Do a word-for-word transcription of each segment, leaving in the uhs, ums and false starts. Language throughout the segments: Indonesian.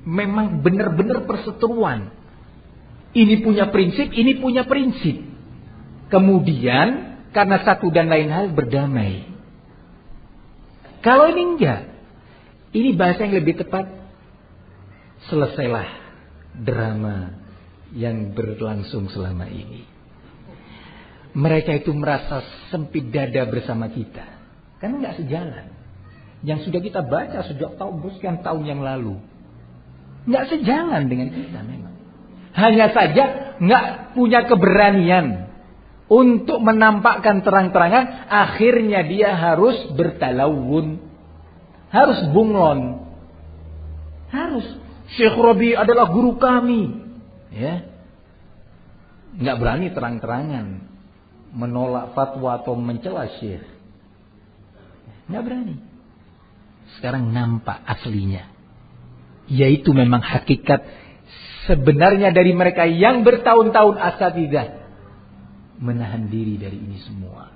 memang benar-benar perseteruan. Ini punya prinsip, ini punya prinsip. Kemudian karena satu dan lain hal berdamai. Kalau ini enggak, ini bahasa yang lebih tepat, selesailah drama yang berlangsung selama ini. Mereka itu merasa sempit dada bersama kita, kan enggak sejalan. Yang sudah kita baca sejak tahun sekian tahun yang lalu, enggak sejalan dengan kita memang. Hanya saja enggak punya keberanian untuk menampakkan terang-terangan, akhirnya dia harus bertalawun, harus bunglon, harus Syekh Rabi adalah guru kami, ya, nggak berani terang-terangan menolak fatwa atau mencela Syekh, nggak berani. Sekarang nampak aslinya, yaitu memang hakikat sebenarnya dari mereka yang bertahun-tahun asatidzah menahan diri dari ini semua.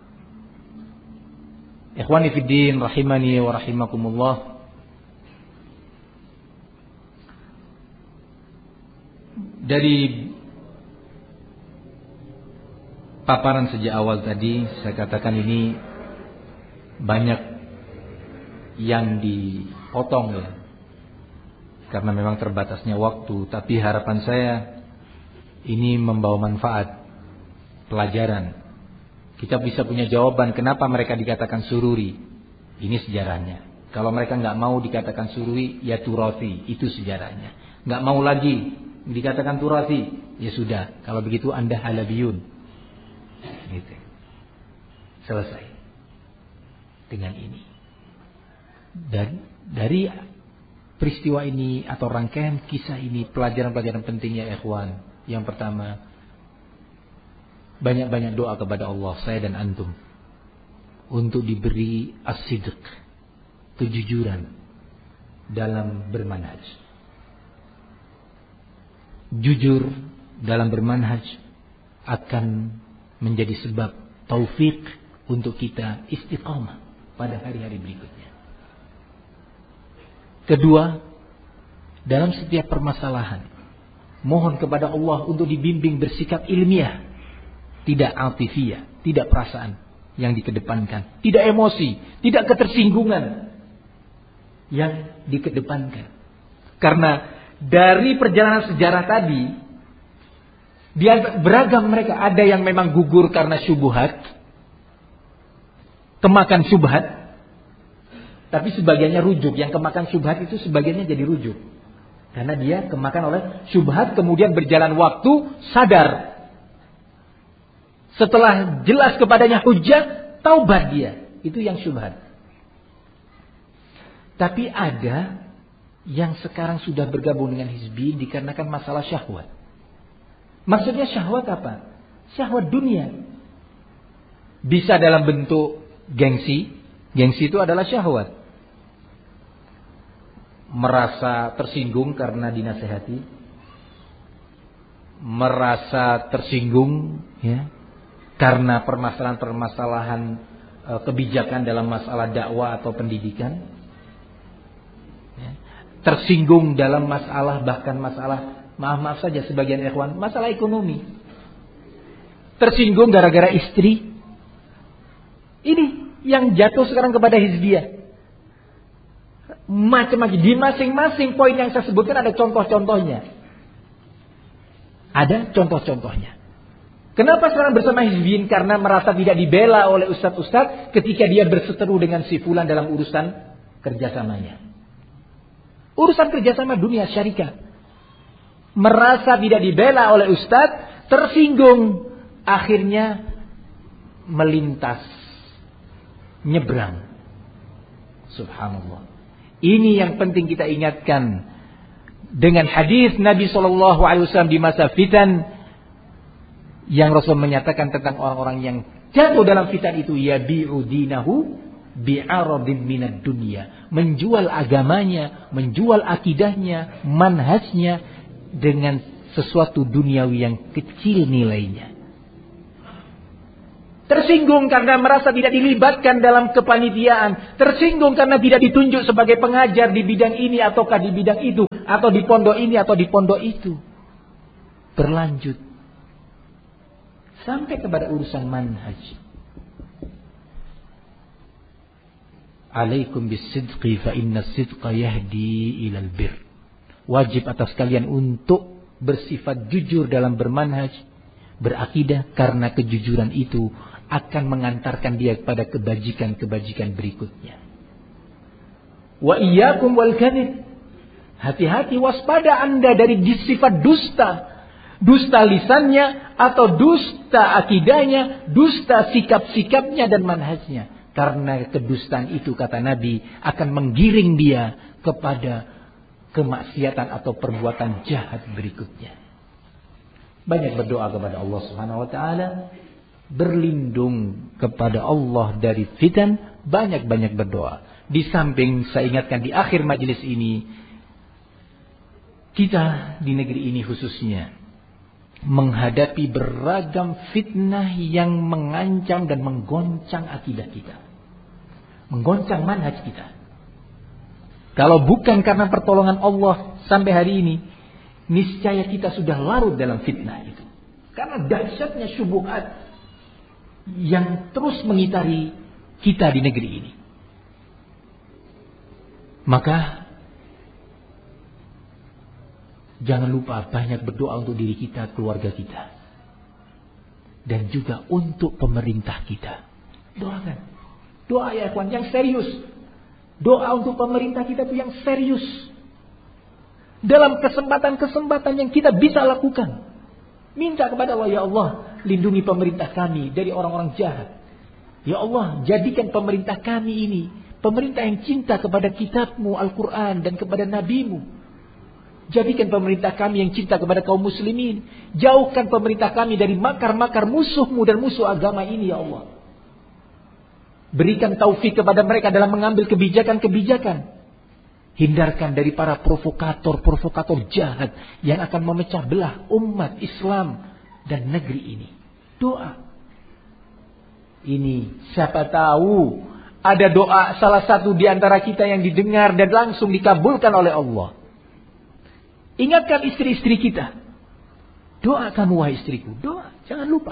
Ikhwani fiddin rahimani wa rahimakumullah. Dari paparan sejak awal tadi saya katakan ini banyak yang dipotong ya, karena memang terbatasnya waktu. Tapi harapan saya ini membawa manfaat, pelajaran. Kita bisa punya jawaban kenapa mereka dikatakan sururi. Ini sejarahnya. Kalau mereka nggak mau dikatakan sururi, ya turathi, itu sejarahnya. Nggak mau lagi dikatakan turathi, ya sudah. Kalau begitu Anda halabiyun. Gitu. Selesai dengan ini. Dan dari peristiwa ini atau rangkaian kisah ini, pelajaran-pelajaran pentingnya ikhwan. Yang pertama, banyak-banyak doa kepada Allah, saya dan antum, untuk diberi as-sidq, kejujuran dalam bermanhaj. Jujur dalam bermanhaj akan menjadi sebab taufik untuk kita istiqamah pada hari-hari berikutnya. Kedua, dalam setiap permasalahan, mohon kepada Allah untuk dibimbing bersikap ilmiah, tidak atifiyah, tidak perasaan yang dikedepankan, tidak emosi, tidak ketersinggungan yang dikedepankan. Karena dari perjalanan sejarah tadi, dia beragam mereka. Ada yang memang gugur karena syubhat, kemakan syubhat, tapi sebagiannya rujuk. Yang kemakan syubhat itu sebagiannya jadi rujuk, karena dia kemakan oleh syubhat. Kemudian berjalan waktu sadar, setelah jelas kepadanya hujjah, taubat dia. Itu yang syubhat. Tapi ada yang sekarang sudah bergabung dengan hizbi dikarenakan masalah syahwat. Maksudnya syahwat apa? Syahwat dunia. Bisa dalam bentuk gengsi. Gengsi itu adalah syahwat. Merasa tersinggung karena dinasehati. Merasa tersinggung ya, karena permasalahan-permasalahan e, kebijakan dalam masalah dakwah atau pendidikan. Ya. Tersinggung dalam masalah, bahkan masalah, maaf-maaf saja sebagian ikhwan, masalah ekonomi. Tersinggung gara-gara istri. Ini yang jatuh sekarang kepada hizbiyah. Macam-macam. Di masing-masing poin yang saya sebutkan ada contoh-contohnya. Ada contoh-contohnya. Kenapa sekarang bersama hizbiyin? Karena merasa tidak dibela oleh ustadz-ustadz ketika dia berseteru dengan si fulan dalam urusan kerjasamanya. Urusan kerjasama dunia syarikat. Merasa tidak dibela oleh ustadz, tersinggung. Akhirnya melintas, nyebrang. Subhanallah. Ini yang penting kita ingatkan. Dengan hadis Nabi shallallahu alaihi wasallam di masa fitan, yang Rasul menyatakan tentang orang-orang yang jatuh dalam fitan itu, yabi'u dinahu bi'aradin minad dunya, menjual agamanya, menjual akidahnya, manhajnya dengan sesuatu duniawi yang kecil nilainya. Tersinggung karena merasa tidak dilibatkan dalam kepanitiaan. Tersinggung karena tidak ditunjuk sebagai pengajar di bidang ini ataukah di bidang itu. Atau di pondok ini atau di pondok itu. Berlanjut. Sampai kepada urusan manhaj. Alaikum bisidqi fa inna sidqa yahdi ilal bir. Wajib atas kalian untuk bersifat jujur dalam bermanhaj. Berakidah karena kejujuran itu akan mengantarkan dia kepada kebajikan-kebajikan berikutnya. Wa iyyakum wal kadhib. Hati-hati, waspada Anda dari sifat dusta. Dusta lisannya atau dusta akidahnya, dusta sikap-sikapnya dan manhajnya. Karena kedustaan itu, kata Nabi, akan menggiring dia kepada kemaksiatan atau perbuatan jahat berikutnya. Banyak berdoa kepada Allah Subhanahu wa taala, berlindung kepada Allah dari fitan, banyak-banyak berdoa. Di samping saya ingatkan di akhir majelis ini, kita di negeri ini khususnya menghadapi beragam fitnah yang mengancam dan menggoncang akidah kita, menggoncang manhaj kita. Kalau bukan karena pertolongan Allah sampai hari ini, niscaya kita sudah larut dalam fitnah itu. Karena dahsyatnya syubhat yang terus mengitari kita di negeri ini. Maka jangan lupa banyak berdoa untuk diri kita, keluarga kita. Dan juga untuk pemerintah kita. Doakan. Doa ya ikhwan yang serius. Doa untuk pemerintah kita itu yang serius. Dalam kesempatan-kesempatan yang kita bisa lakukan. Minta kepada Allah, ya Allah, lindungi pemerintah kami dari orang-orang jahat. Ya Allah, jadikan pemerintah kami ini pemerintah yang cinta kepada kitab-Mu Al-Quran dan kepada Nabi-Mu. Jadikan pemerintah kami yang cinta kepada kaum muslimin. Jauhkan pemerintah kami dari makar-makar musuh-Mu dan musuh agama ini, ya Allah. Berikan taufik kepada mereka dalam mengambil kebijakan-kebijakan. Hindarkan dari para provokator-provokator jahat yang akan memecah belah umat Islam dan negeri ini. Doa. Ini siapa tahu ada doa salah satu di antara kita yang didengar dan langsung dikabulkan oleh Allah. Ingatkan istri-istri kita. Doa kamu wahai istriku. Doa. Jangan lupa.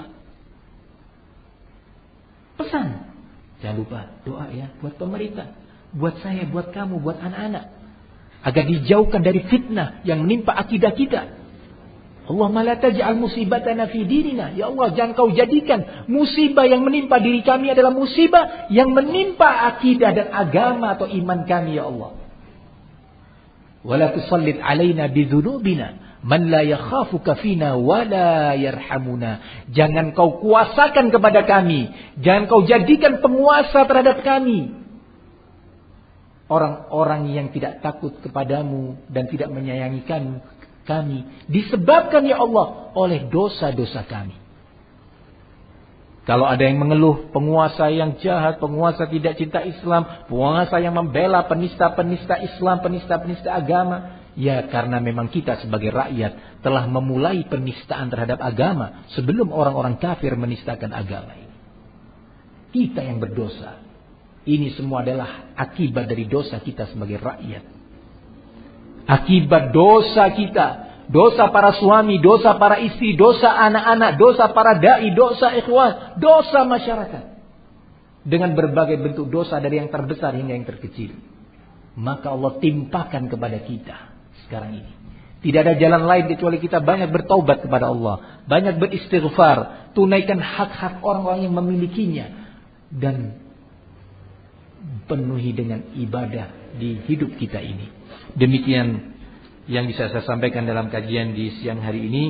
Pesan. Jangan lupa doa ya buat pemerintah. Buat saya, buat kamu, buat anak-anak. Agar dijauhkan dari fitnah yang menimpa akidah kita. Allahumma la taj'al musibatana fi dinina. Ya Allah, jangan kau jadikan musibah yang menimpa diri kami adalah musibah yang menimpa akidah dan agama atau iman kami, ya Allah. Wa la tusallit alaina bidzunubina man la yakhafuka fina wa la yarhamuna. Jangan kau kuasakan kepada kami, jangan kau jadikan penguasa terhadap kami orang-orang yang tidak takut kepadamu dan tidak menyayangi kami, kami disebabkan ya Allah oleh dosa-dosa kami. Kalau ada yang mengeluh penguasa yang jahat, penguasa tidak cinta Islam, penguasa yang membela penista-penista Islam, penista-penista agama, ya karena memang kita sebagai rakyat telah memulai penistaan terhadap agama sebelum orang-orang kafir menistakan agama ini. Kita yang berdosa. Ini semua adalah akibat dari dosa kita sebagai rakyat. Akibat dosa kita. Dosa para suami, dosa para istri, dosa anak-anak, dosa para da'i, dosa ikhwan, dosa masyarakat. Dengan berbagai bentuk dosa dari yang terbesar hingga yang terkecil. Maka Allah timpakan kepada kita sekarang ini. Tidak ada jalan lain kecuali kita banyak bertaubat kepada Allah. Banyak beristighfar. Tunaikan hak-hak orang-orang yang memilikinya. Dan penuhi dengan ibadah di hidup kita ini. Demikian yang bisa saya sampaikan dalam kajian di siang hari ini.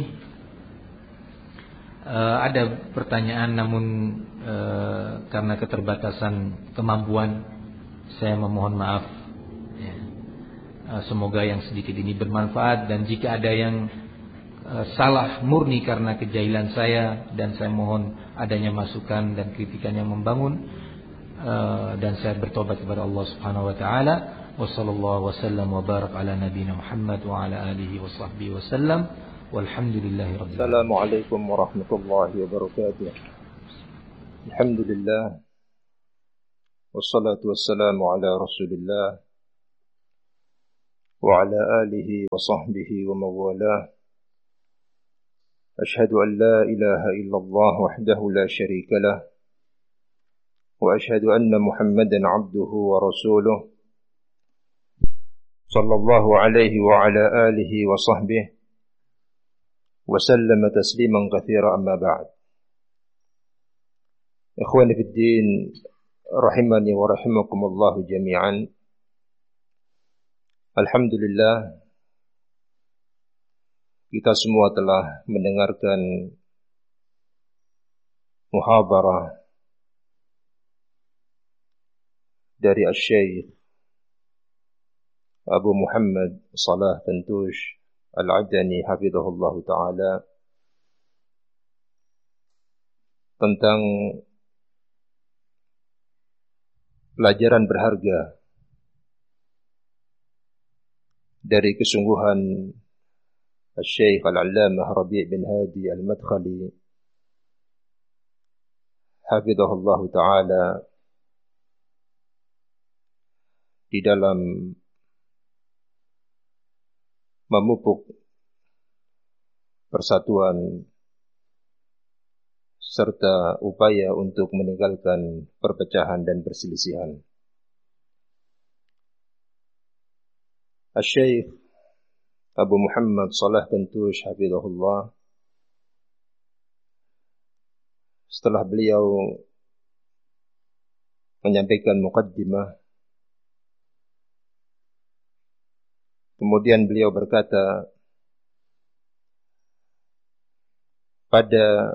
Uh, ada pertanyaan namun uh, karena keterbatasan kemampuan saya memohon maaf. Ya. Uh, semoga yang sedikit ini bermanfaat dan jika ada yang uh, salah murni karena kejahilan saya dan saya mohon adanya masukan dan kritikan yang membangun. Uh, dan saya bertobat kepada Allah Subhanahu wa taala. Wassallallahu wasallam wa barak ala nabiyina Muhammad wa ala alihi wa sahbihi wasallam. Walhamdulillahirabbil alamin. Assalamualaikum warahmatullahi wabarakatuh. Alhamdulillah, wassalatu wassalamu ala Rasulillah wa ala alihi wa sahbihi wa mawalah. Ashhadu an la ilaha illallah wahdahu la sharika lah, wa ashhadu anna Muhammadan abduhu wa rasuluh, sallallahu alaihi wa ala alihi wa sahbihi wa sallama tasliman katsira, amma ba'd. Ikhwani fid din, rahimani wa rahimakumullah jami'an. Alhamdulillah, kita semua telah mendengarkan muhadarah dari Asy-Syaikh Abu Muhammad Salah Tantush Al-Adani hafizahullah ta'ala tentang pelajaran berharga dari kesungguhan Asy-Syaikh Al-Allamah Rabi' bin Hadi Al-Madkhali hafizahullah ta'ala di dalam memupuk persatuan serta upaya untuk meninggalkan perpecahan dan perselisihan. Asy-Syaikh Abu Muhammad Salah Tantush hafizahullah, setelah beliau menyampaikan muqaddimah, kemudian beliau berkata, pada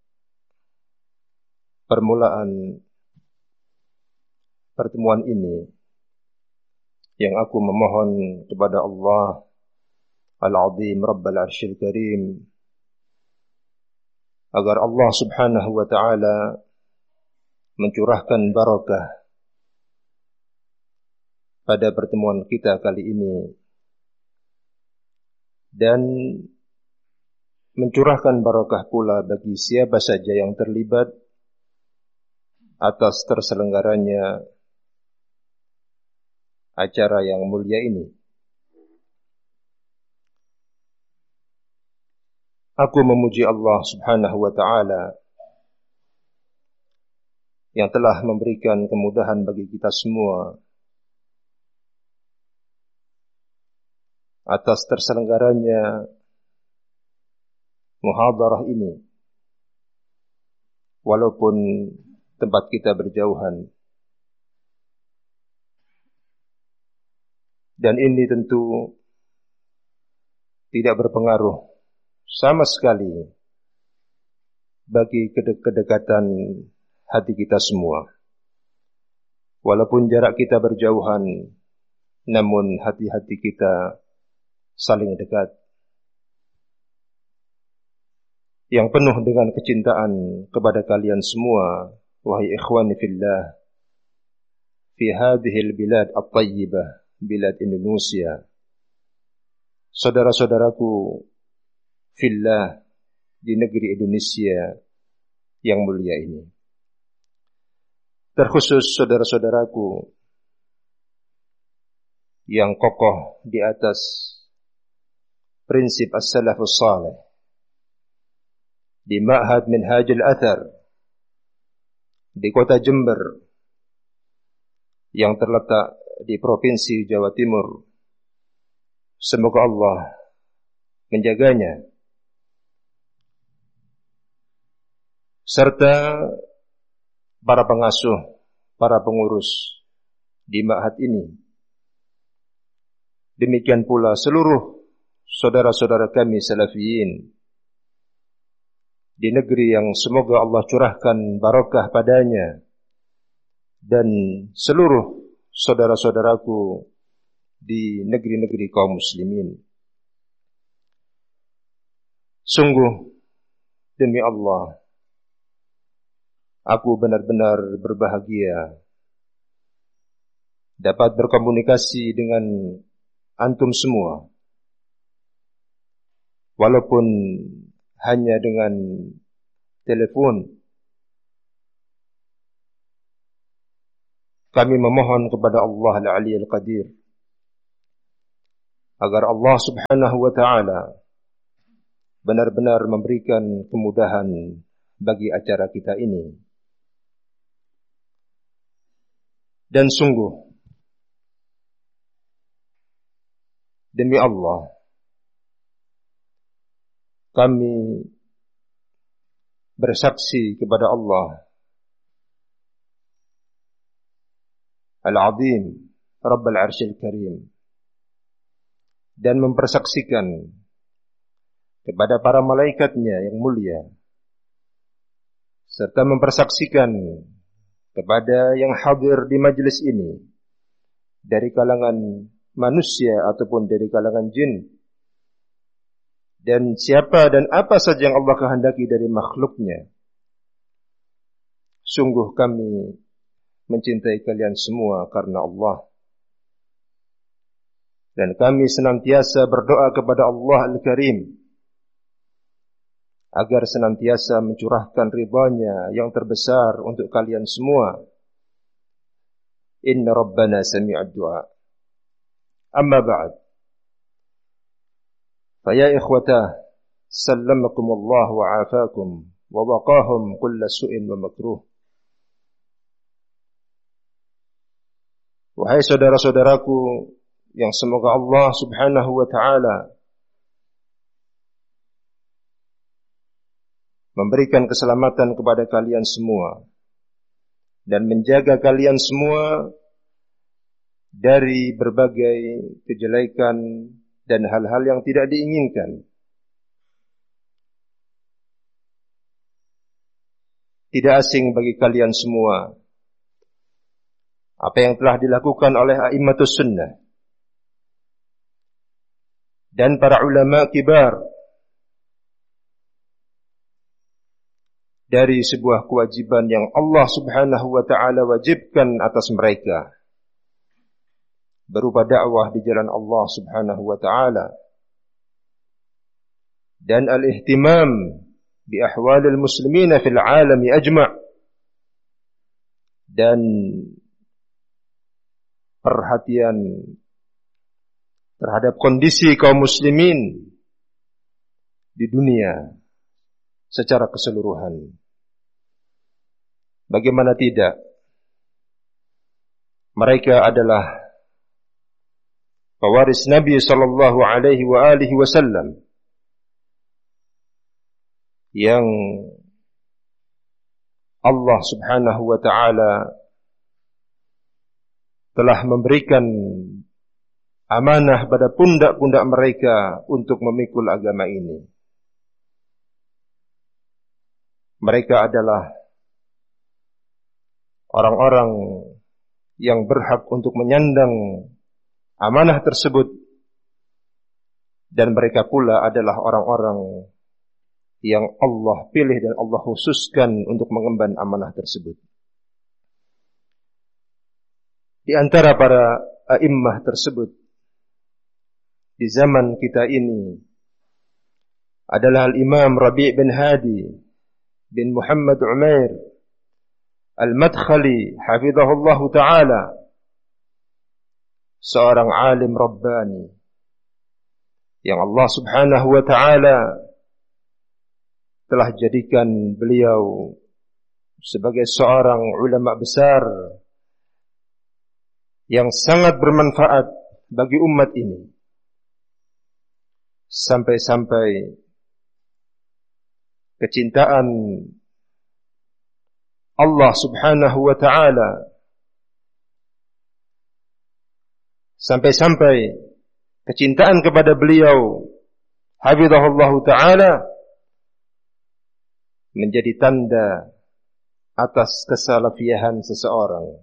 permulaan pertemuan ini yang aku memohon kepada Allah Al-Azim Rabbal Arsyil Karim agar Allah Subhanahu wa ta'ala mencurahkan barakah pada pertemuan kita kali ini dan mencurahkan barakah pula bagi siapa saja yang terlibat atas terselenggaranya acara yang mulia ini. Aku memuji Allah Subhanahu wa ta'ala yang telah memberikan kemudahan bagi kita semua atas terselenggaranya muhadarah ini, walaupun tempat kita berjauhan. Dan ini tentu tidak berpengaruh sama sekali bagi kedekatan hati kita semua. Walaupun jarak kita berjauhan, namun hati-hati kita saling dekat, yang penuh dengan kecintaan kepada kalian semua, wahai ikhwani fillah, fi hadhil bilad at-tayyibah, bilad Indonesia, saudara-saudaraku fillah di negeri Indonesia yang mulia ini. Terkhusus saudara-saudaraku yang kokoh di atas prinsip as-salafus salih di Ma'had Minhajul Athar di kota Jember yang terletak di Provinsi Jawa Timur. Semoga Allah menjaganya, serta para pengasuh, para pengurus di Ma'had ini. Demikian pula seluruh saudara-saudara kami salafiyin di negeri yang semoga Allah curahkan barakah padanya, dan seluruh saudara-saudaraku di negeri-negeri kaum muslimin. Sungguh demi Allah, aku benar-benar berbahagia dapat berkomunikasi dengan antum semua, walaupun hanya dengan telepon, kami memohon kepada Allah Al-'Aliyyul Qadir agar Allah Subhanahu wa taala benar-benar memberikan kemudahan bagi acara kita ini. Dan sungguh demi Allah, kami bersaksi kepada Allah Al-'Azim Rabbul 'Arsyil Karim, dan mempersaksikan kepada para malaikatnya yang mulia, serta mempersaksikan kepada yang hadir di majlis ini dari kalangan manusia ataupun dari kalangan jin, dan siapa dan apa saja yang Allah kehendaki dari makhluknya. Sungguh kami mencintai kalian semua karena Allah, dan kami senantiasa berdoa kepada Allah Al-Karim agar senantiasa mencurahkan ridha-Nya yang terbesar untuk kalian semua. Inna Rabbana sami'ad du'a. Amma ba'd. Faya ikhwatah, sallamakum Allah wa afakum wa waqahum kulla su'in wa makruh. Wahai saudara-saudaraku yang semoga Allah Subhanahu wa taala memberikan keselamatan kepada kalian semua dan menjaga kalian semua dari berbagai kejelekan dan hal-hal yang tidak diinginkan. Tidak asing bagi kalian semua apa yang telah dilakukan oleh a'immatus sunnah dan para ulama kibar dari sebuah kewajiban yang Allah Subhanahu wa taala wajibkan atas mereka, berupa dakwah di jalan Allah Subhanahu wa taala dan al-ihtimam bi ahwalil muslimina fil alami ajma', dan perhatian terhadap kondisi kaum muslimin di dunia secara keseluruhan. Bagaimana tidak? Mereka adalah pewaris Nabi sallallahu alaihi wa alihi wasallam yang Allah Subhanahu wa taala telah memberikan amanah pada pundak-pundak mereka untuk memikul agama ini. Mereka adalah orang-orang yang berhak untuk menyandang amanah tersebut, dan mereka pula adalah orang-orang yang Allah pilih dan Allah khususkan untuk mengemban amanah tersebut. Di antara para a'immah tersebut di zaman kita ini adalah Al-Imam Rabi' bin Hadi bin Muhammad Umair Al-Madkhali hafizahullah ta'ala, seorang alim Rabbani yang Allah Subhanahu wa ta'ala telah jadikan beliau sebagai seorang ulama besar yang sangat bermanfaat bagi umat ini, sampai-sampai kecintaan Allah Subhanahu wa ta'ala, sampai-sampai kecintaan kepada beliau hafizahullah ta'ala menjadi tanda atas kesalafiyahan seseorang,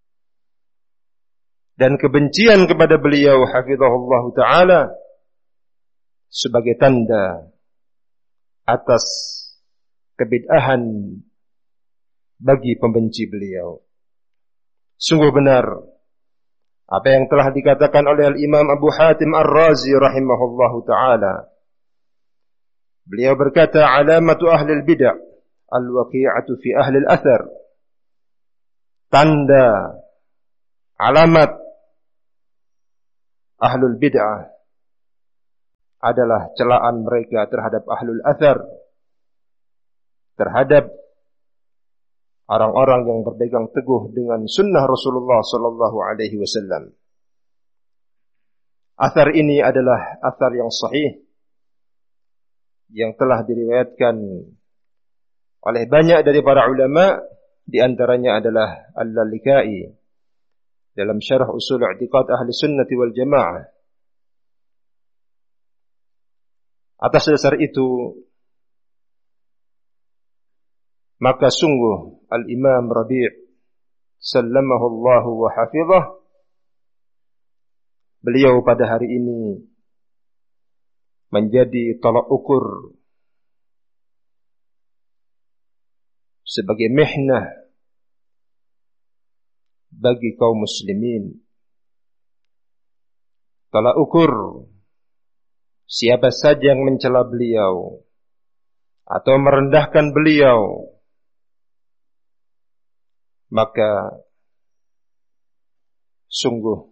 dan kebencian kepada beliau hafizahullah ta'ala sebagai tanda atas kebid'ahan bagi pembenci beliau. Sungguh benar apa yang telah dikatakan oleh Al-Imam Abu Hatim Ar-Razi rahimahullah ta'ala. Beliau berkata, alamatu ahli al-bid'ah al-waqi'atu fi ahli al-athar. Tanda alamat ahlul bid'ah adalah celaan mereka terhadap ahlul athar, terhadap orang-orang yang berpegang teguh dengan sunnah Rasulullah sallallahu alaihi wasallam. Athar ini adalah athar yang sahih yang telah diriwayatkan oleh banyak dari para ulama, di antaranya adalah Al-Lalikai dalam syarah usul i'tiqad ahli sunnati wal jamaah. Atas dasar itu, maka sungguh Al-Imam Rabi' sallamahu Allah wa hafizah, beliau pada hari ini menjadi tolak ukur sebagai mihnah bagi kaum muslimin. Tolak ukur siapa saja yang mencela beliau atau merendahkan beliau, maka sungguh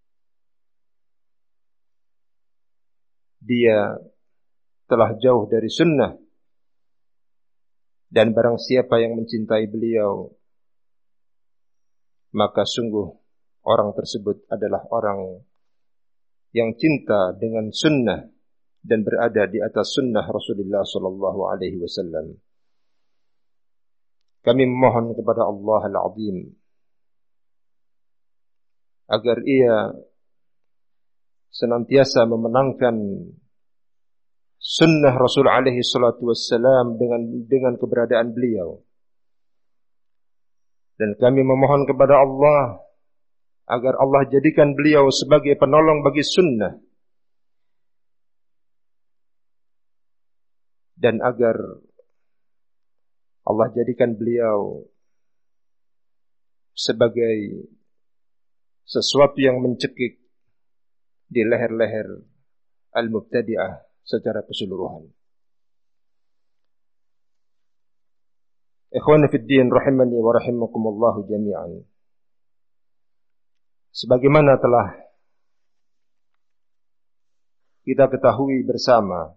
dia telah jauh dari sunnah. Dan barang siapa yang mencintai beliau, maka sungguh orang tersebut adalah orang yang cinta dengan sunnah dan berada di atas sunnah Rasulullah sallallahu alaihi wasallam. Kami memohon kepada Allah Al-Azim agar ia senantiasa memenangkan sunnah Rasul alaihi salatu wassalam dengan dengan keberadaan beliau. Dan kami memohon kepada Allah agar Allah jadikan beliau sebagai penolong bagi sunnah, dan agar Allah jadikan beliau sebagai sesuatu yang mencekik di leher-leher al-mubtadi'ah secara keseluruhan. Ikhwani fid din rahimani wa rahimakumullah jami'an. Sebagaimana telah kita ketahui bersama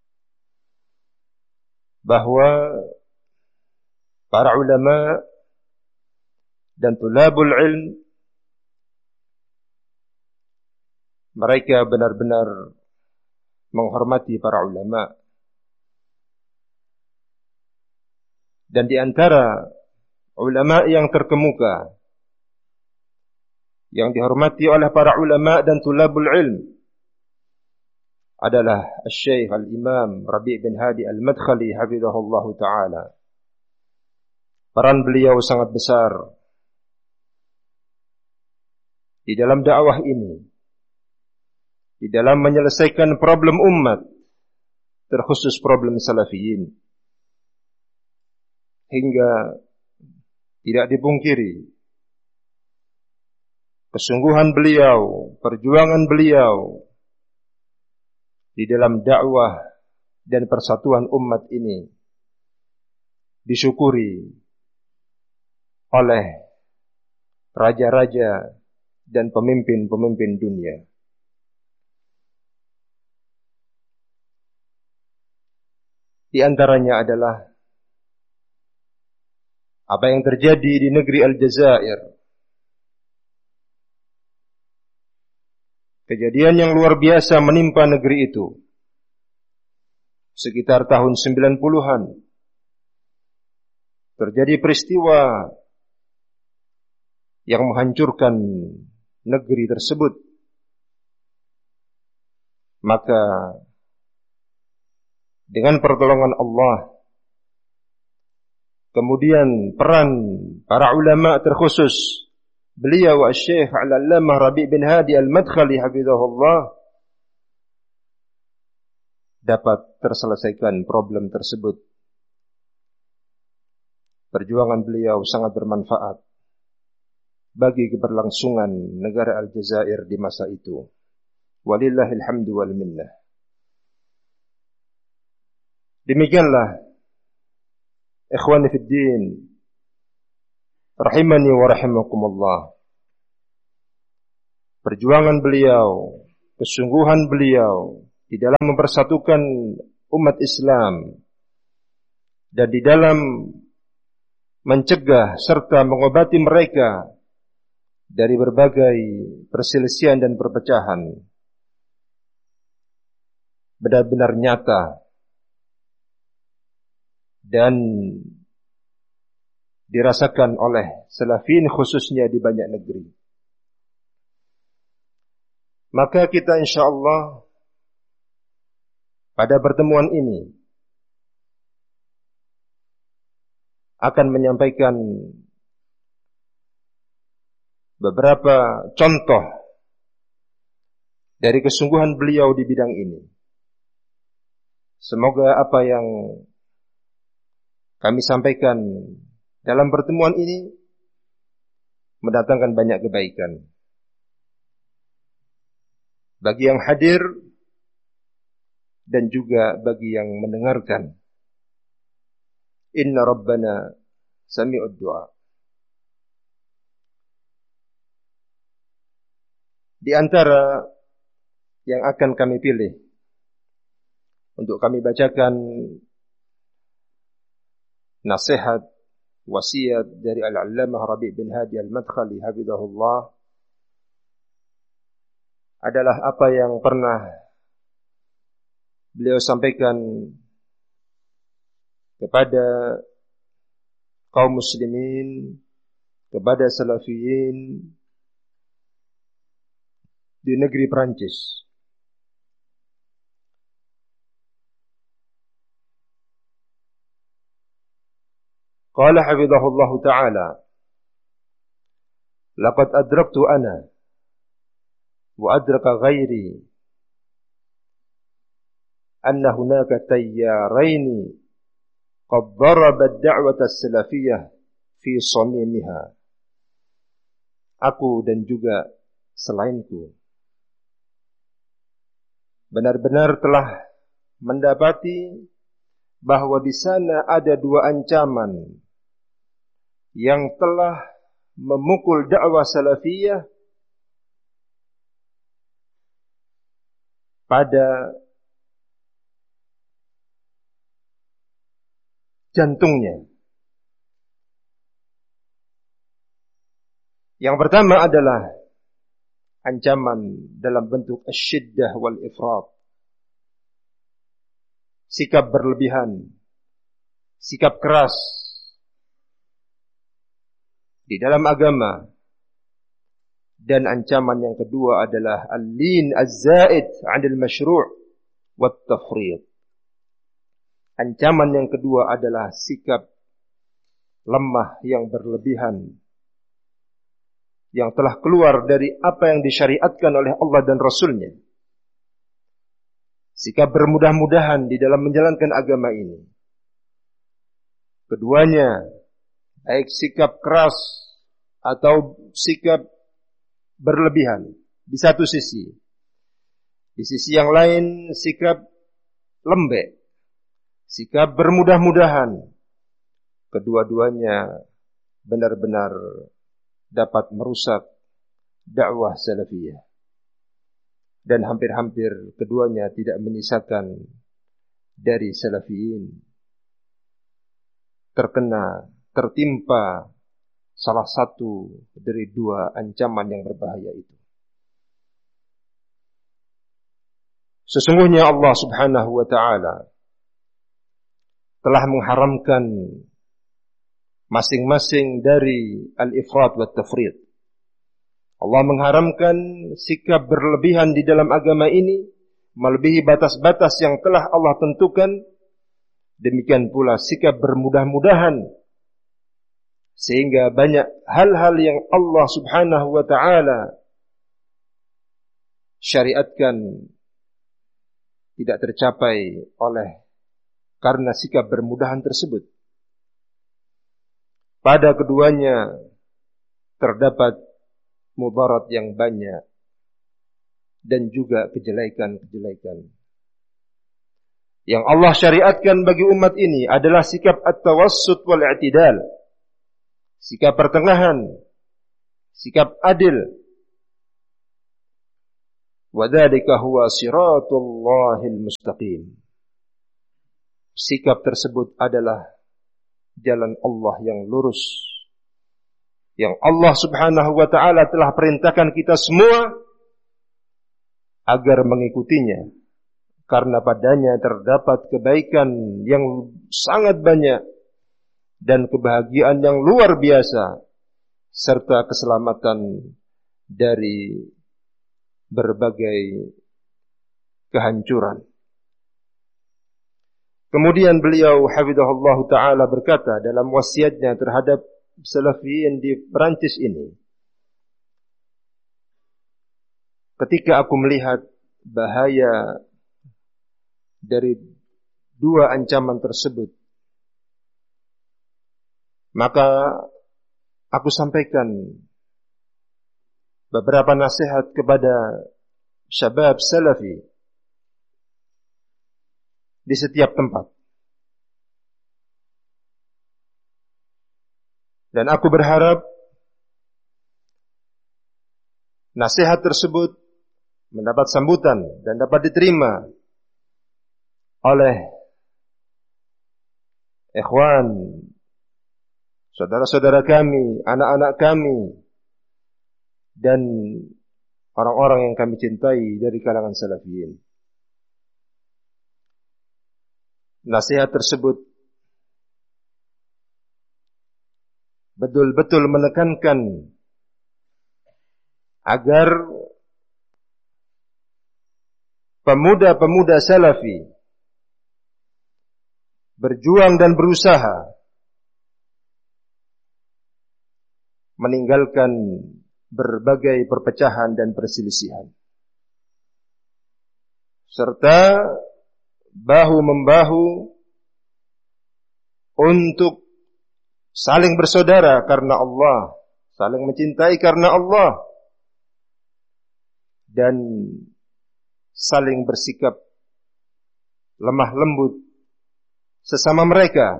bahwa para ulama dan tulabul ilm, mereka benar-benar menghormati para ulama. Dan di antara ulama yang terkemuka yang dihormati oleh para ulama dan tulabul ilm adalah Al-Syeikh Al-Imam Rabi' bin Hadi Al-Madkhali hafizahullahu ta'ala. Peran beliau sangat besar di dalam dakwah ini, di dalam menyelesaikan problem umat, terkhusus problem salafiyin. Hingga tidak dipungkiri kesungguhan beliau, perjuangan beliau di dalam dakwah dan persatuan umat ini disyukuri oleh raja-raja dan pemimpin-pemimpin dunia. Di antaranya adalah apa yang terjadi di negeri Aljazair. Kejadian yang luar biasa menimpa negeri itu sekitar tahun sembilan puluhan. Terjadi peristiwa yang menghancurkan negeri tersebut. Maka dengan pertolongan Allah, kemudian peran para ulama terkhusus beliau Al-Syeikh Al-Allamah Rabi' bin Hadi Al-Madkhali hafizahullah, dapat terselesaikan problem tersebut. Perjuangan beliau sangat bermanfaat bagi keberlangsungan negara Aljazair di masa itu. Walillahil hamdu wal minnah. Demikianlah ikhwani fid din rahimani wa rahimakumullah, perjuangan beliau, kesungguhan beliau di dalam mempersatukan umat Islam dan di dalam mencegah serta mengobati mereka dari berbagai perselisihan dan perpecahan benar-benar nyata dan dirasakan oleh salafin khususnya di banyak negeri. Maka kita insyaallah pada pertemuan ini akan menyampaikan beberapa contoh dari kesungguhan beliau di bidang ini. Semoga apa yang kami sampaikan dalam pertemuan ini mendatangkan banyak kebaikan bagi yang hadir dan juga bagi yang mendengarkan. Inna Rabbana sami'ud du'a. Di antara yang akan kami pilih untuk kami bacakan nasihat wasiat dari Al-Allamah Rabi' bin Hadi Al-Madkhali hafizahullah adalah apa yang pernah beliau sampaikan kepada kaum muslimin, kepada salafiyin di negeri Perancis. Qala hafizahullah ta'ala, laqad adraktu ana wa adraka ghairi anna hunaka tayyaraini qad daraba ad-da'wata as-salafiyyah fi samimiha. Aku dan juga selainku benar-benar telah mendapati bahwa di sana ada dua ancaman yang telah memukul dakwah salafiyah pada jantungnya. Yang pertama adalah ancaman dalam bentuk asyiddah wal ifrat, sikap berlebihan, sikap keras di dalam agama. Dan ancaman yang kedua adalah al-lin az-zaid 'anil masyru' wat tafrid. Ancaman yang kedua adalah sikap lemah yang berlebihan yang telah keluar dari apa yang disyariatkan oleh Allah dan Rasulnya. Sikap bermudah-mudahan di dalam menjalankan agama ini. Keduanya, baik sikap keras atau sikap berlebihan di satu sisi. Di sisi yang lain sikap lembek, sikap bermudah-mudahan. Kedua-duanya benar-benar dapat merusak dakwah salafiyah. Dan hampir-hampir keduanya tidak menyisakan dari salafiyin terkena, tertimpa salah satu dari dua ancaman yang berbahaya itu. Sesungguhnya Allah Subhanahu wa ta'ala telah mengharamkan masing-masing dari al-ifrat wa tafrid. Allah mengharamkan sikap berlebihan di dalam agama ini, melebihi batas-batas yang telah Allah tentukan. Demikian pula sikap bermudah-mudahan, sehingga banyak hal-hal yang Allah Subhanahu wa ta'ala syariatkan tidak tercapai oleh karena sikap bermudahan tersebut. Pada keduanya terdapat mudarat yang banyak dan juga kejelekan-kejelekan. Yang Allah syariatkan bagi umat ini adalah sikap at-tawassut wal i'tidal, sikap pertengahan, sikap adil, Wa dzalika huwa shiratullahil mustaqim. Sikap tersebut adalah jalan Allah yang lurus, yang Allah Subhanahu wa ta'ala telah perintahkan kita semua agar mengikutinya, karena padanya terdapat kebaikan yang sangat banyak dan kebahagiaan yang luar biasa, serta keselamatan dari berbagai kehancuran. Kemudian beliau hafizahullah ta'ala berkata dalam wasiatnya terhadap Salafiyin di Perancis ini, ketika aku melihat bahaya dari dua ancaman tersebut, maka aku sampaikan beberapa nasihat kepada syabab salafi di setiap tempat. Dan aku berharap nasihat tersebut mendapat sambutan dan dapat diterima oleh ikhwan, saudara-saudara kami, anak-anak kami, dan orang-orang yang kami cintai dari kalangan salafiyin. Nasihat tersebut betul-betul menekankan agar pemuda-pemuda salafi berjuang dan berusaha meninggalkan berbagai perpecahan dan perselisihan, serta bahu-membahu untuk saling bersaudara karena Allah, saling mencintai karena Allah, dan saling bersikap lemah lembut sesama mereka,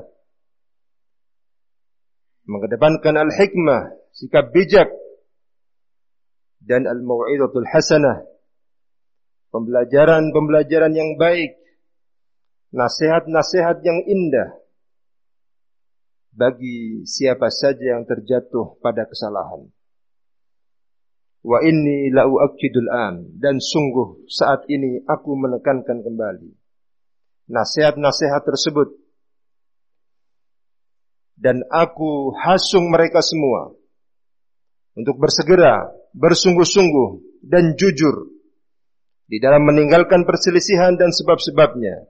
mengedepankan al-hikmah, sikap bijak, dan al-mau'izatul hasanah, pembelajaran-pembelajaran yang baik, nasihat-nasihat yang indah bagi siapa saja yang terjatuh pada kesalahan. Wa inni la uakkidul an, dan sungguh saat ini aku menekankan kembali nasihat-nasihat tersebut, dan aku hasung mereka semua untuk bersegera, bersungguh-sungguh dan jujur di dalam meninggalkan perselisihan dan sebab-sebabnya,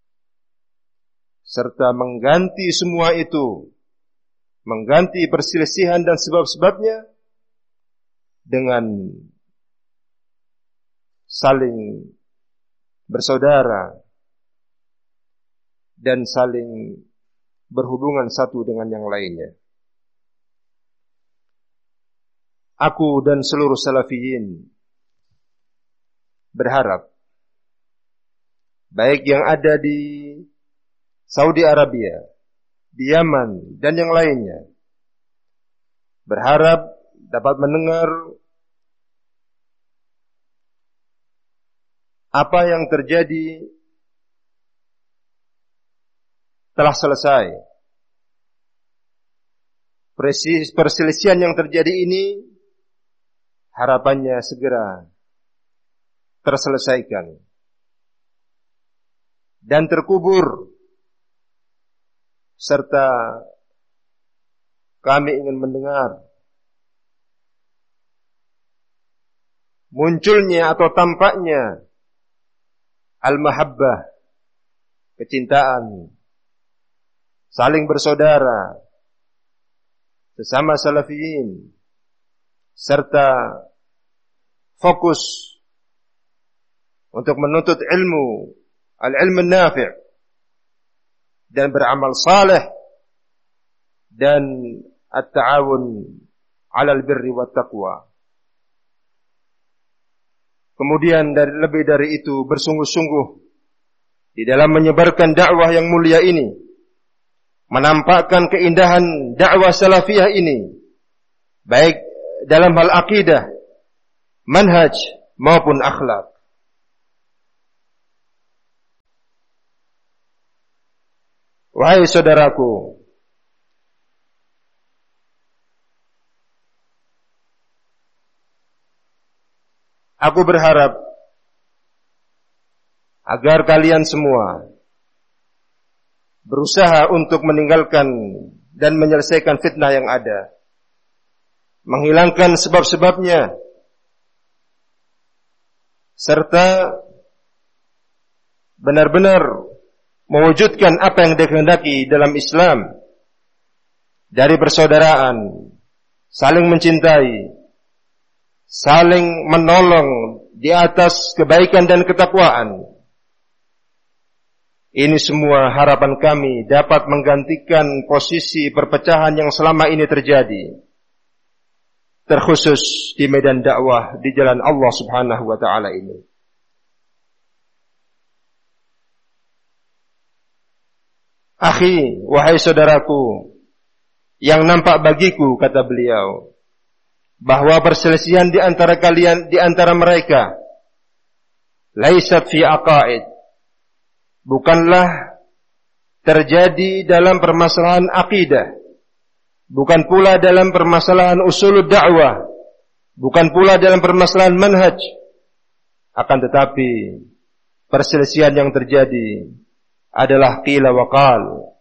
serta mengganti semua itu, mengganti perselisihan dan sebab-sebabnya dengan saling bersaudara dan saling berhubungan satu dengan yang lainnya. Aku dan seluruh salafiyin berharap, baik yang ada di Saudi Arabia, di Yaman, dan yang lainnya, berharap dapat mendengar apa yang terjadi telah selesai. Perselisihan yang terjadi ini harapannya segera terselesaikan dan terkubur, serta kami ingin mendengar munculnya atau tampaknya al-mahabbah, kecintaan, saling bersaudara sesama salafiyin, serta fokus untuk menuntut ilmu, al-ilmu nafi' dan beramal saleh, dan at-ta'awun 'alal birri wat taqwa. Kemudian dari, lebih dari itu, bersungguh-sungguh di dalam menyebarkan dakwah yang mulia ini, menampakkan keindahan dakwah salafiyah ini, baik dalam hal akidah, manhaj, maupun akhlak. Wahai saudaraku, aku berharap agar kalian semua berusaha untuk meninggalkan dan menyelesaikan fitnah yang ada, menghilangkan sebab-sebabnya, serta benar-benar mewujudkan apa yang dikehendaki dalam Islam dari persaudaraan, saling mencintai, saling menolong di atas kebaikan dan ketakwaan. Ini semua harapan kami dapat menggantikan posisi perpecahan yang selama ini terjadi, terkhusus di medan dakwah di jalan Allah Subhanahu wa taala ini. Akhi, wahai saudaraku, yang nampak bagiku, kata beliau, bahwa perselisihan di antara kalian, di antara mereka, laisat fi aqaid, bukanlah terjadi dalam permasalahan akidah, bukan pula dalam permasalahan usulud dakwah, bukan pula dalam permasalahan manhaj, akan tetapi perselisihan yang terjadi adalah qila wa qal.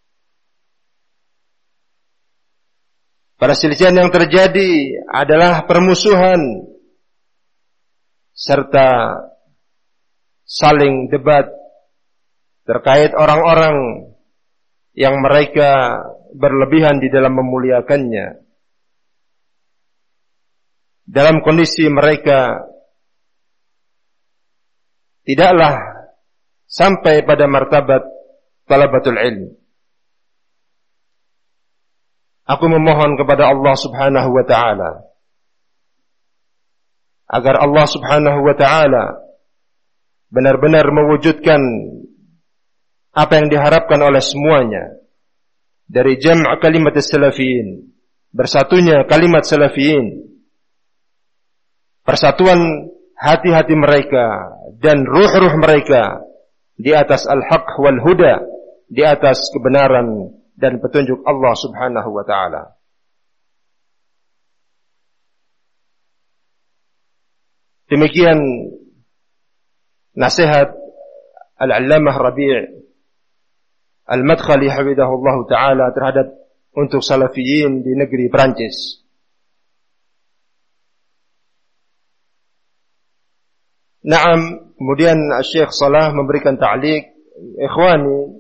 Perselisihan yang terjadi adalah permusuhan serta saling debat terkait orang-orang yang mereka berlebihan di dalam memuliakannya, dalam kondisi mereka tidaklah sampai pada martabat talabatul ilm. Aku memohon kepada Allah Subhanahu wa taala agar Allah Subhanahu wa taala benar-benar mewujudkan apa yang diharapkan oleh semuanya dari jam' kalimat salafiyin, bersatunya kalimat salafiyin, persatuan hati-hati mereka dan ruh-ruh mereka di atas al-haq wal huda, di atas kebenaran dan petunjuk Allah Subhanahu wa taala. Demikian nasihat Al-Allamah Rabi' Al-Madkhali hafizahullah taala terhadap untuk salafiyin di negeri Perancis. Naam, kemudian Syekh Salah memberikan ta'liq, ikhwani,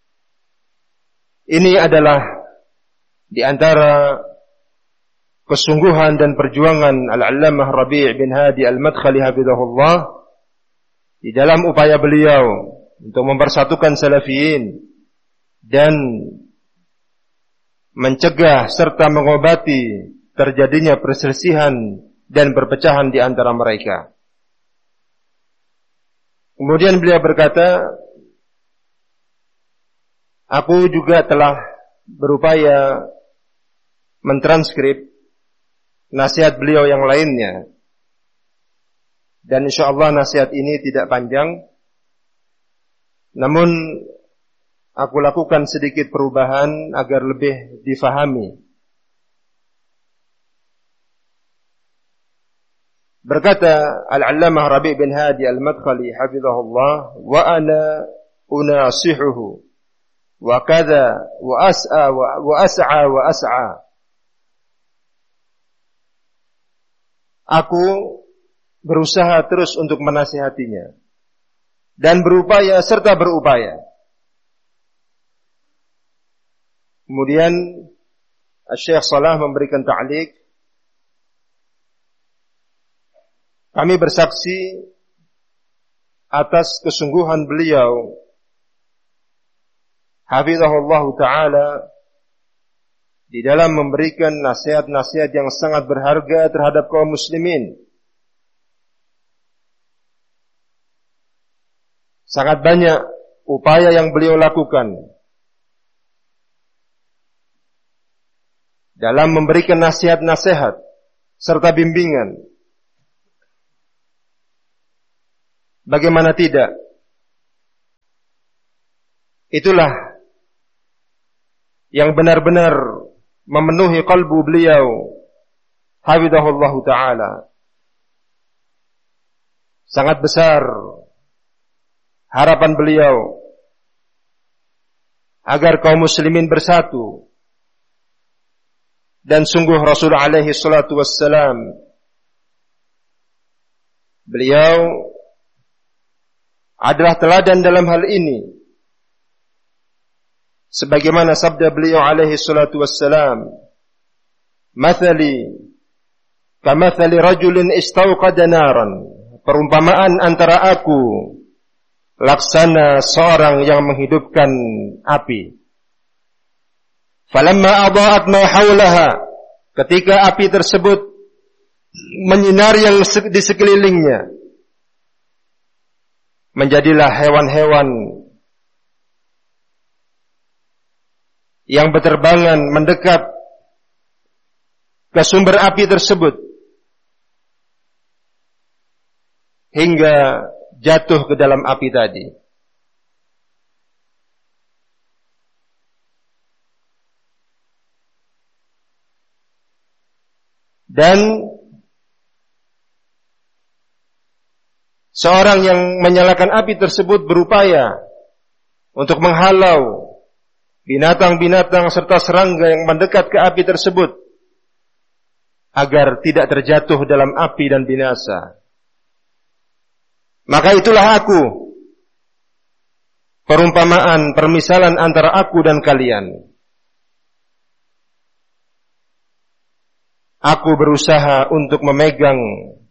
ini adalah di antara kesungguhan dan perjuangan Al-Allamah Rabi' bin Hadi Al-Madkhali hafizahullah di dalam upaya beliau untuk mempersatukan salafiyin dan mencegah serta mengobati terjadinya perselisihan dan perpecahan di antara mereka. Kemudian beliau berkata, aku juga telah berupaya mentranskrip nasihat beliau yang lainnya. Dan insyaallah nasihat ini tidak panjang. Namun aku lakukan sedikit perubahan agar lebih difahami. Berkata Al-Allamah Rabi' bin Hadi Al-Madkhali hafizahullah, wa ana unasihuhu wa kadza wa as'a wa as'a wa as'a. Aku berusaha terus untuk menasihatinya dan berupaya serta berupaya. Kemudian Syekh Salah memberikan ta'liq, kami bersaksi atas kesungguhan beliau hafizahullah ta'ala di dalam memberikan nasihat-nasihat yang sangat berharga terhadap kaum muslimin. Sangat banyak upaya yang beliau lakukan dalam memberikan nasihat-nasihat serta bimbingan Bagaimana tidak? Itulah yang benar-benar memenuhi kalbu beliau, hafizahullah ta'ala. Sangat besar harapan beliau agar kaum muslimin bersatu. Dan sungguh Rasul alaihi salatu wassalam, beliau adalah teladan dalam hal ini. Sebagaimana sabda beliau alaihi salatu wassalam, "Mathali kamathali rajulin istawqada naran." Perumpamaan antara aku laksana seorang yang menghidupkan api. Falamma adaat ma haulaha, ketika api tersebut menyinari yang di sekelilingnya, menjadilah hewan-hewan yang berterbangan mendekat ke sumber api tersebut hingga jatuh ke dalam api tadi. Dan seorang yang menyalakan api tersebut berupaya untuk menghalau binatang-binatang serta serangga yang mendekat ke api tersebut agar tidak terjatuh dalam api dan binasa. Maka itulah aku, perumpamaan, permisalan antara aku dan kalian. Aku berusaha untuk memegang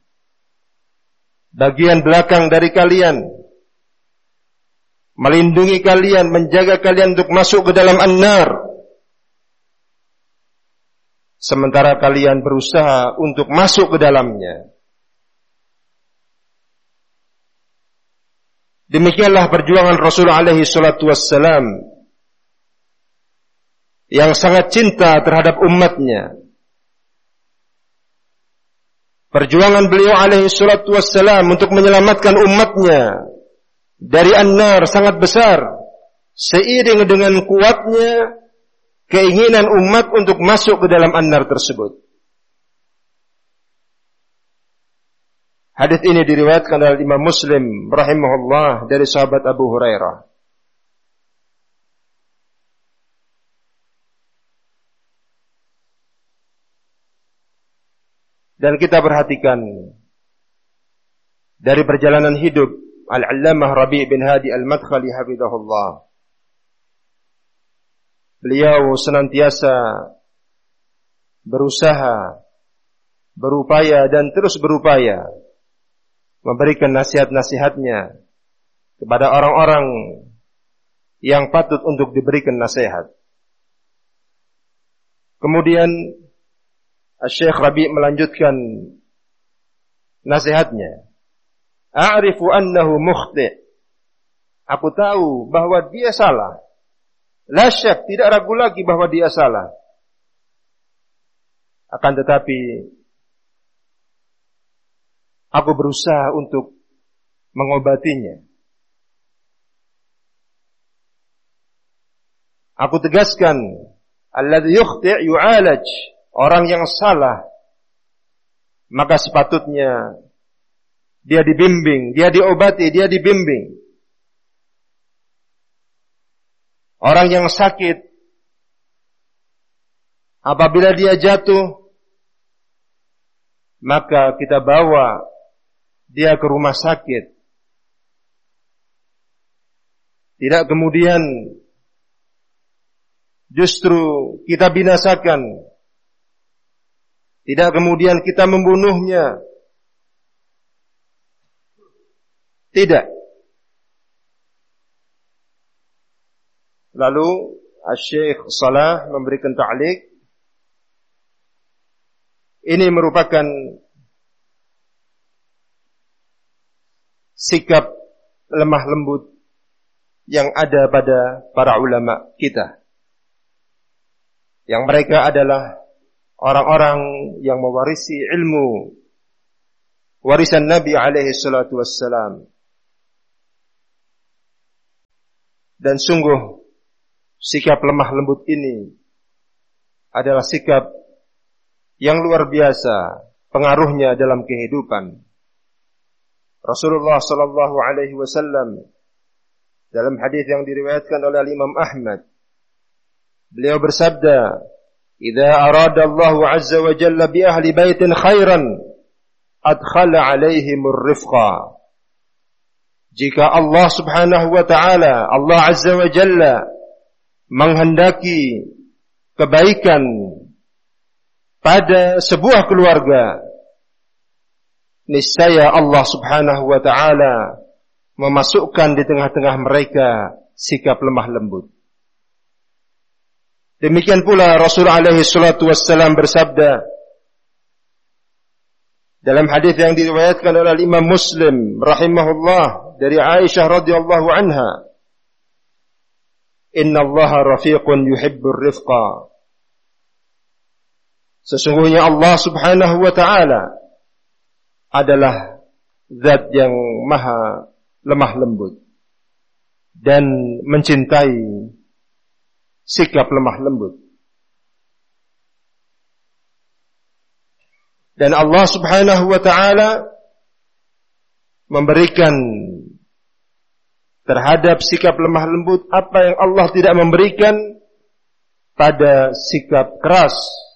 bagian belakang dari kalian, melindungi kalian, menjaga kalian untuk masuk ke dalam an-nar. Sementara kalian berusaha untuk masuk ke dalamnya. Demikianlah perjuangan Rasul alaihi salatu wassalam yang sangat cinta terhadap umatnya. Perjuangan beliau alaihi salatu wassalam untuk menyelamatkan umatnya dari an-nar sangat besar, seiring dengan kuatnya keinginan umat untuk masuk ke dalam an-nar tersebut. Hadis ini diriwayatkan oleh Imam Muslim rahimahullah dari sahabat Abu Hurairah. Dan kita perhatikan dari perjalanan hidup Al-Allamah Rabi' bin Hadi Al-Madkhali hafizahullah. Beliau senantiasa berusaha, berupaya dan terus berupaya memberikan nasihat-nasihatnya kepada orang-orang yang patut untuk diberikan nasihat. Kemudian Syekh Rabi' melanjutkan nasihatnya. A'rifu annahu mukhti'. Aku tahu bahwa dia salah. La syak, tidak ragu lagi bahwa dia salah. Akan tetapi aku berusaha untuk mengobatinya. Aku tegaskan, alladzi yukhti' yu'alaj. Orang yang salah, maka sepatutnya dia dibimbing, dia diobati, dia dibimbing. Orang yang sakit, apabila dia jatuh, maka kita bawa dia ke rumah sakit. Tidak kemudian justru kita binasakan. Tidak kemudian kita membunuhnya. Tidak. Lalu Syekh Salah memberikan ta'liq. Ini merupakan sikap lemah lembut yang ada pada para ulama kita. Yang mereka adalah orang-orang yang mewarisi ilmu warisan Nabi alaihi salatu wassalam. Dan sungguh sikap lemah lembut ini adalah sikap yang luar biasa pengaruhnya dalam kehidupan. Rasulullah sallallahu alaihi wasallam dalam hadis yang diriwayatkan oleh Imam Ahmad, beliau bersabda, "Idza arada Allah azza wa jalla bi ahli baitin khairan, adkhala alaihimur rifqa." Jika Allah subhanahu wa ta'ala, Allah azza wa jalla menghendaki kebaikan pada sebuah keluarga, niscaya Allah subhanahu wa ta'ala memasukkan di tengah-tengah mereka sikap lemah lembut. Demikian pula Rasul alaihi salatu wassalam bersabda dalam hadis yang diriwayatkan oleh Imam Muslim rahimahullah dari Aisyah radhiyallahu anha, "Inna Allaha rafiqun yuhibbur rifqa." Sesungguhnya Allah subhanahu wa ta'ala adalah zat yang maha lemah lembut dan mencintai sikap lemah lembut. Dan Allah subhanahu wa ta'ala memberikan terhadap sikap lemah lembut apa yang Allah tidak memberikan pada sikap keras.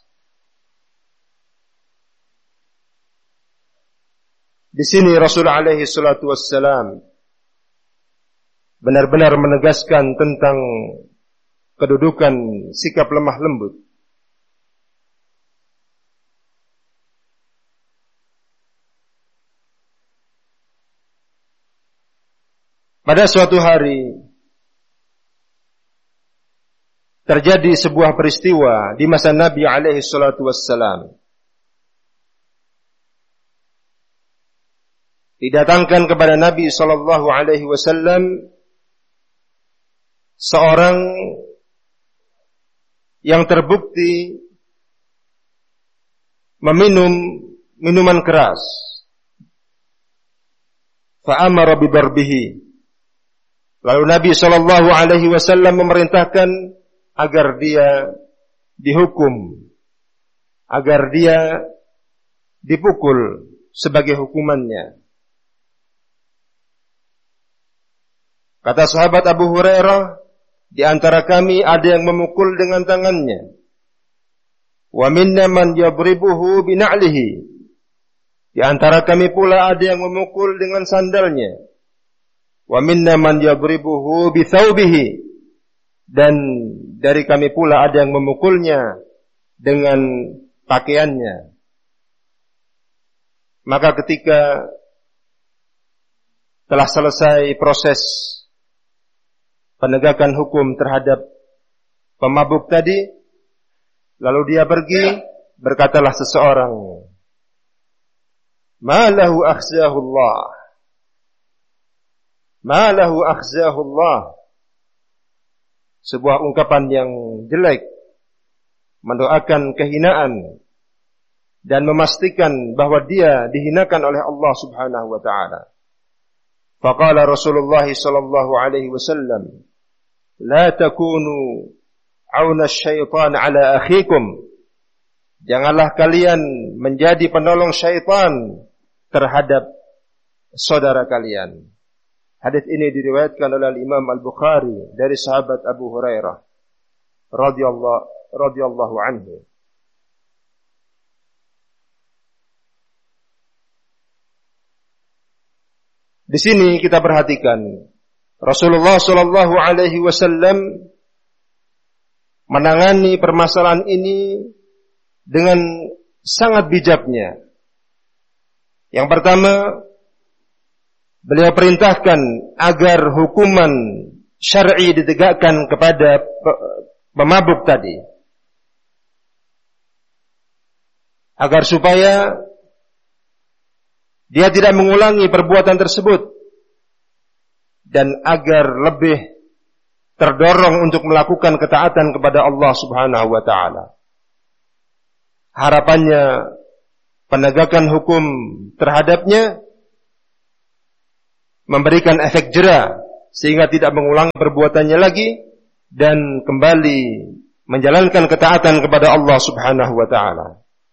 Di sini Rasul alaihi salatu wassalam benar-benar menegaskan tentang kedudukan sikap lemah lembut. Pada suatu hari terjadi sebuah peristiwa di masa Nabi alaihi salatu wassalam. Didatangkan kepada Nabi sallallahu alaihi wasallam seorang yang terbukti meminum minuman keras. Fa'amara bidarbihi. Lalu Nabi sallallahu alaihi wasallam memerintahkan agar dia dihukum, agar dia dipukul sebagai hukumannya. Kata sahabat Abu Hurairah, di antara kami ada yang memukul dengan tangannya. Wa minna man yadribuhu bina'lihi. Di antara kami pula ada yang memukul dengan sandalnya. Wa minna man yadribuhu bi thawbihi. Dan dari kami pula ada yang memukulnya dengan pakaiannya. Maka ketika telah selesai proses penegakan hukum terhadap pemabuk tadi, lalu dia pergi, berkatalah seseorang, "Ma lahu akhzahullah, ma lahu akhzahullah." Sebuah ungkapan yang jelek, mendoakan kehinaan dan memastikan bahwa dia dihinakan oleh Allah Subhanahu wa taala. Faqala Rasulullah sallallahu alaihi wasallam, "La takunu auna syaitan ala akhikum." Janganlah kalian menjadi penolong syaitan terhadap saudara kalian. Hadis ini diriwayatkan oleh Imam Al-Bukhari dari sahabat Abu Hurairah radhiyallahu radhiyallahu anhu. Di sini kita perhatikan Rasulullah sallallahu alaihi wasallam menangani permasalahan ini dengan sangat bijaknya. Yang pertama, beliau perintahkan agar hukuman syar'i ditegakkan kepada pemabuk tadi, agar supaya dia tidak mengulangi perbuatan tersebut dan agar lebih terdorong untuk melakukan ketaatan kepada Allah Subhanahu wa taala. Harapannya penegakan hukum terhadapnya memberikan efek jera sehingga tidak mengulangi perbuatannya lagi dan kembali menjalankan ketaatan kepada Allah Subhanahu wa taala.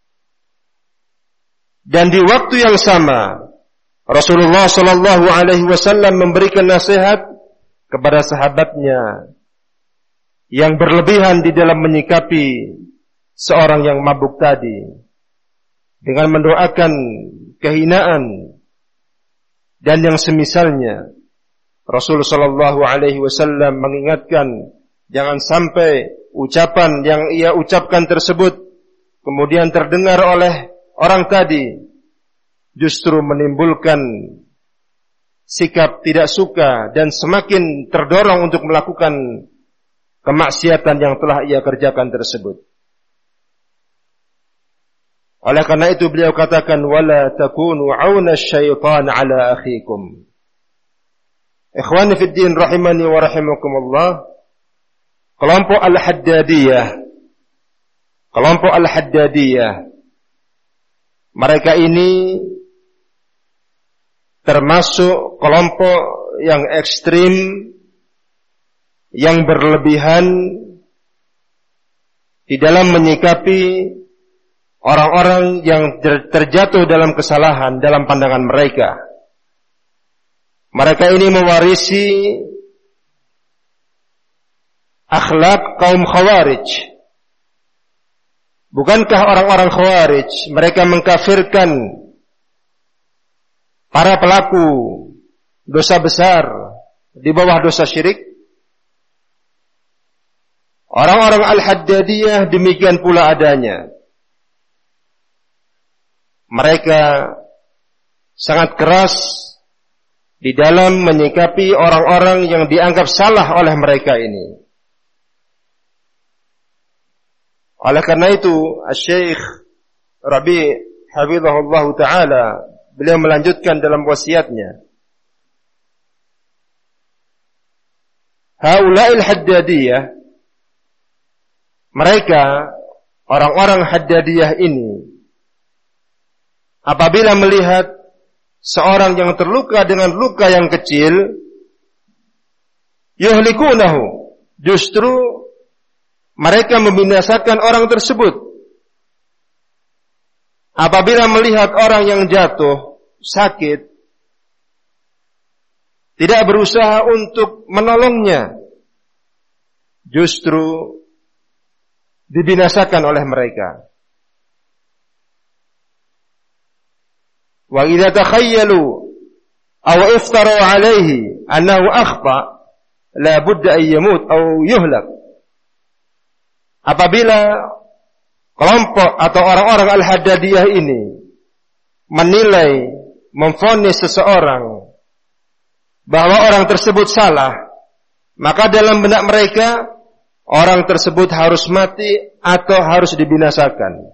Dan di waktu yang sama Rasulullah sallallahu alaihi wasallam memberikan nasihat kepada sahabatnya yang berlebihan di dalam menyikapi seorang yang mabuk tadi dengan mendoakan kehinaan dan yang semisalnya. Rasul sallallahu alaihi wasallam mengingatkan jangan sampai ucapan yang ia ucapkan tersebut kemudian terdengar oleh orang tadi justru menimbulkan sikap tidak suka dan semakin terdorong untuk melakukan kemaksiatan yang telah ia kerjakan tersebut. Oleh karena itu beliau katakan wala takunu auna syaitan ala akhikum. Ikhwani fid din rahimani wa rahimakumullah, kelompok Al-Haddadiyah, kelompok Al-Haddadiyah, mereka ini termasuk kelompok yang ekstrim, yang berlebihan di dalam menyikapi orang-orang yang terjatuh dalam kesalahan dalam pandangan mereka. Mereka ini mewarisi akhlak kaum Khawarij. Bukankah orang-orang Khawarij mereka mengkafirkan para pelaku dosa besar di bawah dosa syirik? Orang-orang Al-Haddadiyah demikian pula adanya. Mereka sangat keras di dalam menyikapi orang-orang yang dianggap salah oleh mereka ini. Oleh karena itu, Asy-Syaikh Rabi' hafizahullah taala beliau melanjutkan dalam wasiatnya, haula'il Haddadiyah, mereka orang-orang Haddadiyah ini apabila melihat seorang yang terluka dengan luka yang kecil, yuhlikunahu, justru mereka membinasakan orang tersebut. Apabila melihat orang yang jatuh sakit, tidak berusaha untuk menolongnya, justru dibinasakan oleh mereka. Wa idza takhayyalu aw iftaru alayhi annahu akhta la budda an yamut aw yuhlak. Apabila kelompok atau orang-orang Al-Haddadiyah ini menilai, memvonis seseorang bahwa orang tersebut salah, maka dalam benak mereka orang tersebut harus mati atau harus dibinasakan.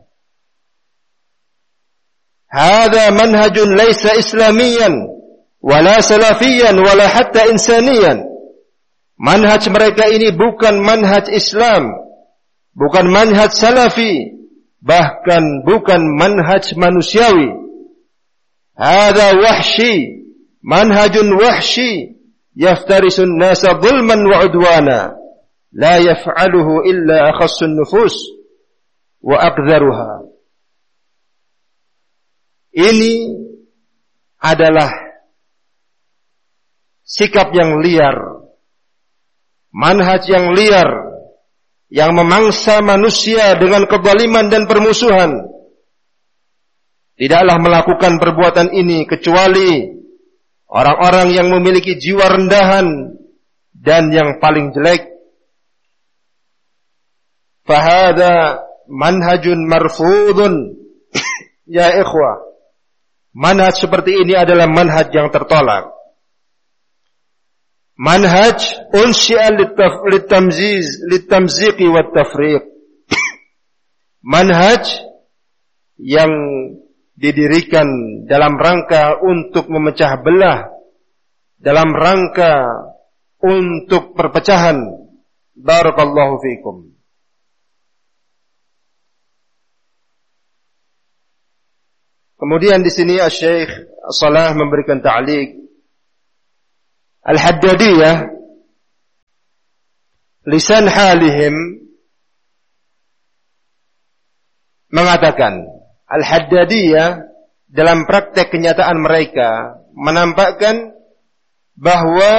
Hada manhajun laysa islamiyan wala salafiyan wala hatta insaniyan. Manhaj mereka ini bukan manhaj Islam, bukan manhaj salafi, bahkan bukan manhaj manusiawi. Hada wahshi, manhajun wahshi yaftarisun nasa zulman wa udwana, la yaf'aluhu illa akhassun nufus wa aqdharuha. Ini adalah sikap yang liar, manhaj yang liar, yang memangsa manusia dengan kezaliman dan permusuhan. Tidaklah melakukan perbuatan ini kecuali orang-orang yang memiliki jiwa rendahan dan yang paling jelek. Fahada manhajun marfudun ya ikhwah. Manhaj seperti ini adalah manhaj yang tertolak. Manhaj unsyi'a litamziz, litamziqi wat tafriq. Manhaj yang didirikan dalam rangka untuk memecah belah, dalam rangka untuk perpecahan. Barakallahu fiikum. Kemudian di sini Asy-Syaikh Shalah memberikan ta'liq. Al-Haddadiyah lisan halihim mengatakan, Al-Haddadiyah dalam praktek kenyataan mereka menampakkan bahwa